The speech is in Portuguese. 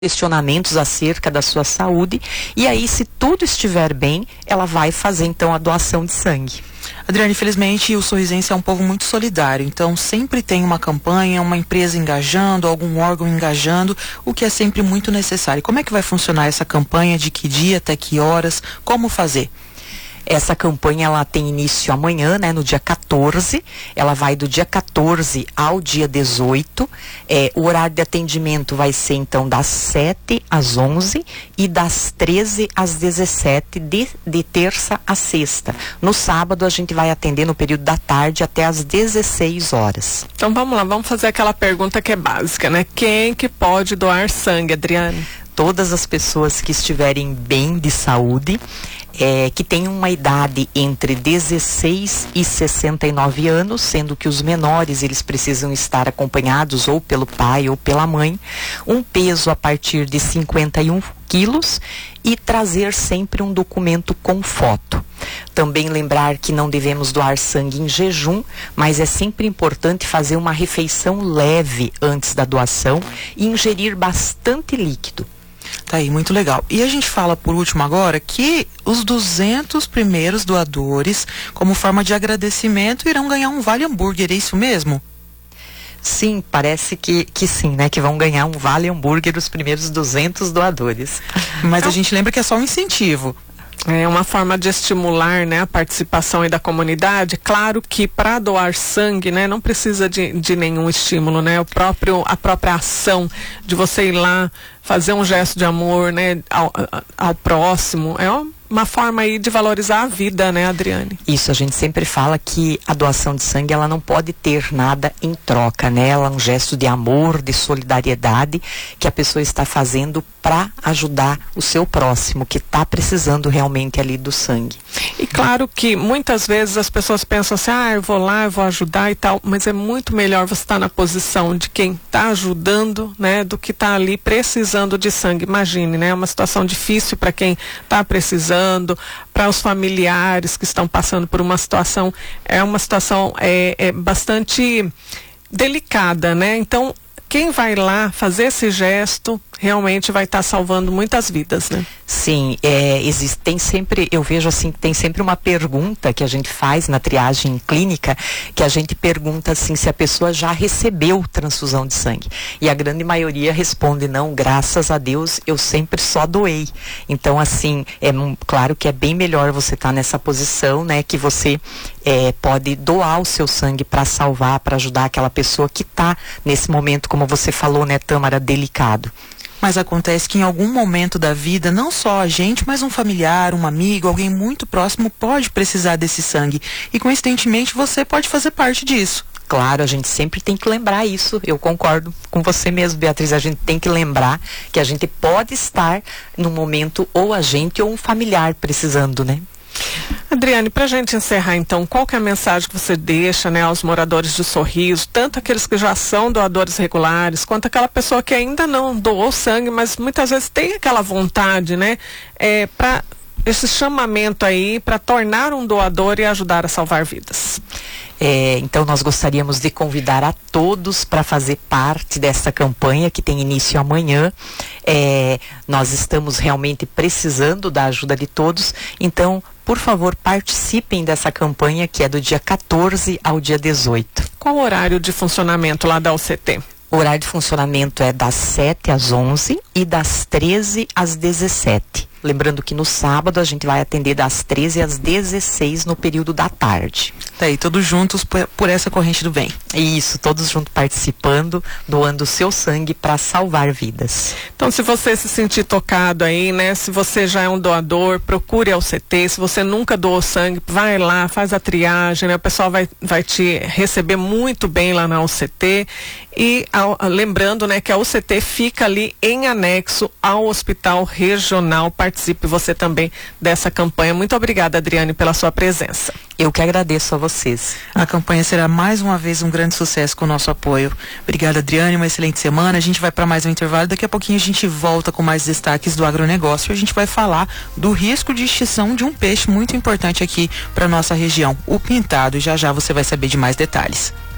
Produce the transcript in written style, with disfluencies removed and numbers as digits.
questionamentos acerca da sua saúde, e aí, se tudo estiver bem, ela vai fazer então a doação de sangue. Adriane, infelizmente o sorrisense é um povo muito solidário, então sempre tem uma campanha, uma empresa engajando, algum órgão engajando, o que é sempre muito necessário. Como é que vai funcionar essa campanha? De que dia até que horas? Como fazer? Essa campanha, ela tem início amanhã, né, no dia 14, ela vai do dia 14 ao dia 18, o horário de atendimento vai ser então das 7 às 11 e das 13 às 17, de terça a sexta. No sábado a gente vai atender no período da tarde até às 16 horas. Então vamos lá, vamos fazer aquela pergunta que é básica, né? Quem que pode doar sangue, Adriane? Todas as pessoas que estiverem bem de saúde, que tenham uma idade entre 16 e 69 anos, sendo que os menores eles precisam estar acompanhados ou pelo pai ou pela mãe, um peso a partir de 51 quilos e trazer sempre um documento com foto. Também lembrar que não devemos doar sangue em jejum, mas é sempre importante fazer uma refeição leve antes da doação e ingerir bastante líquido. Tá aí, muito legal. E a gente fala por último agora que os 200 primeiros doadores, como forma de agradecimento, irão ganhar um vale hambúrguer, é isso mesmo? Sim, parece que sim, né? Que vão ganhar um vale hambúrguer os primeiros 200 doadores. Mas a gente lembra que é só um incentivo. É uma forma de estimular, né, a participação aí da comunidade. Claro que para doar sangue, né, não precisa de nenhum estímulo, né? A própria ação de você ir lá fazer um gesto de amor, né, ao próximo, é uma forma aí de valorizar a vida, né, Adriane? Isso, a gente sempre fala que a doação de sangue, ela não pode ter nada em troca, né? Ela é um gesto de amor, de solidariedade que a pessoa está fazendo para ajudar o seu próximo, que está precisando realmente ali do sangue. E claro que muitas vezes as pessoas pensam assim, eu vou lá, eu vou ajudar e tal, mas é muito melhor você estar na posição de quem está ajudando, né, do que tá ali precisando de sangue. Imagine, né? É uma situação difícil para quem está precisando, para os familiares que estão passando por uma situação, é uma situação bastante delicada, né? Então, quem vai lá fazer esse gesto realmente vai estar salvando muitas vidas, né? Sim, tem sempre, eu vejo assim, tem sempre uma pergunta que a gente faz na triagem clínica, que a gente pergunta assim, se a pessoa já recebeu transfusão de sangue. E a grande maioria responde, não, graças a Deus, eu sempre só doei. Então, assim, claro que é bem melhor você estar nessa posição, né, que você pode doar o seu sangue para salvar, para ajudar aquela pessoa que está nesse momento, como você falou, né, Tâmara, delicado. Mas acontece que em algum momento da vida, não só a gente, mas um familiar, um amigo, alguém muito próximo pode precisar desse sangue. E coincidentemente você pode fazer parte disso. Claro, a gente sempre tem que lembrar isso. Eu concordo com você mesmo, Beatriz. A gente tem que lembrar que a gente pode estar no momento ou a gente ou um familiar precisando, né? Adriane, para a gente encerrar então, qual que é a mensagem que você deixa, né, aos moradores de Sorriso, tanto aqueles que já são doadores regulares, quanto aquela pessoa que ainda não doou sangue, mas muitas vezes tem aquela vontade, né, para esse chamamento aí para tornar um doador e ajudar a salvar vidas? Então nós gostaríamos de convidar a todos para fazer parte dessa campanha que tem início amanhã. Nós estamos realmente precisando da ajuda de todos, então por favor participem dessa campanha que é do dia 14 ao dia 18. Qual o horário de funcionamento lá da UCT? O horário de funcionamento é das 7 às 11 e das 13 às 17. Lembrando que no sábado a gente vai atender das 13 às 16 no período da tarde. Tá aí, todos juntos por essa corrente do bem. Isso, todos juntos participando, doando o seu sangue para salvar vidas. Então, se você se sentir tocado aí, né? Se você já é um doador, procure a UCT. Se você nunca doou sangue, vai lá, faz a triagem, né? O pessoal vai te receber muito bem lá na UCT. E lembrando, né, que a UCT fica ali em anexo ao Hospital Regional. Participe você também dessa campanha. Muito obrigada, Adriane, pela sua presença. Eu que agradeço a vocês. A campanha será mais uma vez um grande sucesso com o nosso apoio. Obrigada, Adriane, uma excelente semana. A gente vai para mais um intervalo. Daqui a pouquinho a gente volta com mais destaques do agronegócio. A gente vai falar do risco de extinção de um peixe muito importante aqui para nossa região, o pintado. Já já você vai saber de mais detalhes.